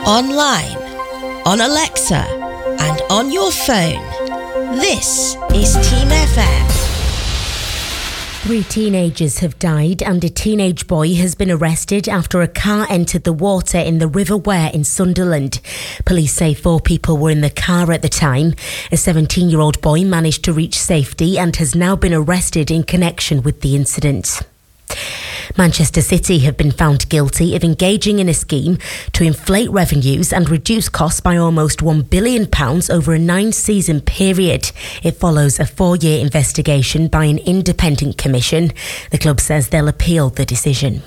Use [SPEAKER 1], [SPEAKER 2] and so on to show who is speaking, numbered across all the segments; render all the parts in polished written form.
[SPEAKER 1] online, on Alexa, and on your phone. This is Team FM.
[SPEAKER 2] 3 teenagers have died and a teenage boy has been arrested after a car entered the water in the River Wear in Sunderland. Police say 4 people were in the car at the time. A 17-year-old boy managed to reach safety and has now been arrested in connection with the incident. Manchester City have been found guilty of engaging in a scheme to inflate revenues and reduce costs by almost £1 billion over a 9-season period. It follows a 4-year investigation by an independent commission. The club says they'll appeal the decision.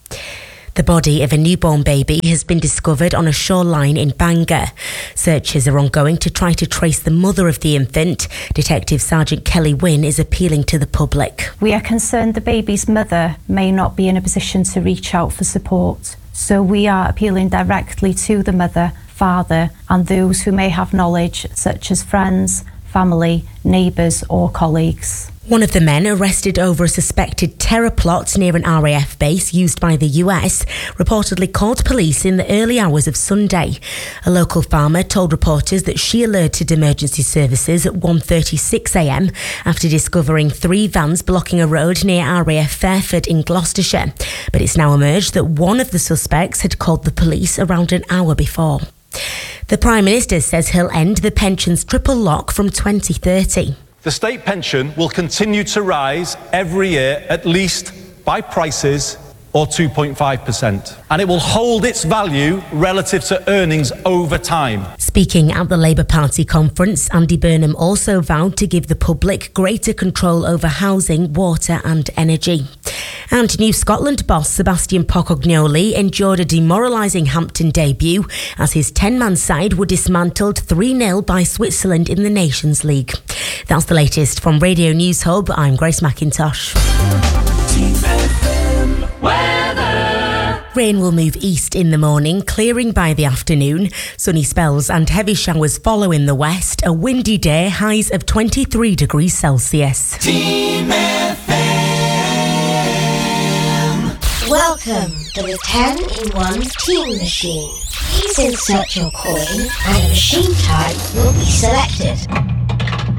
[SPEAKER 2] The body of a newborn baby has been discovered on a shoreline in Bangor. Searches are ongoing to try to trace the mother of the infant. Detective Sergeant Kelly Wynn is appealing to the public.
[SPEAKER 3] We are concerned the baby's mother may not be in a position to reach out for support. So we are appealing directly to the mother, father, and those who may have knowledge, such as friends, family, neighbours or colleagues.
[SPEAKER 2] One of the men arrested over a suspected terror plot near an RAF base used by the US reportedly called police in the early hours of Sunday. A local farmer told reporters that she alerted emergency services at 1:36 a.m. after discovering 3 vans blocking a road near RAF Fairford in Gloucestershire. But it's now emerged that one of the suspects had called the police around an hour before. The Prime Minister says he'll end the pension's triple lock from 2030.
[SPEAKER 4] The state pension will continue to rise every year, at least by prices or 2.5%. And it will hold its value relative to earnings over time.
[SPEAKER 2] Speaking at the Labour Party conference, Andy Burnham also vowed to give the public greater control over housing, water and energy. And New Scotland boss Sebastian Pocognoli endured a demoralising Hampton debut as his 10-man side were dismantled 3-0 by Switzerland in the Nations League. That's the latest from Radio News Hub. I'm Grace McIntosh.
[SPEAKER 5] Team FM weather.
[SPEAKER 2] Rain will move east in the morning, clearing by the afternoon. Sunny spells and heavy showers follow in the west. A windy day, highs of 23 degrees Celsius.
[SPEAKER 5] Team FM.
[SPEAKER 1] Welcome to the 10-in-1 Team Machine. Please insert your coin and a machine type will be selected.